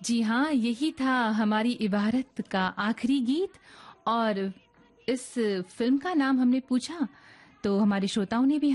जी हाँ, यही था हमारी इबारत का आखिरी गीत। और इस फ़िल्म का नाम हमने पूछा, तो हमारे श्रोताओं ने भी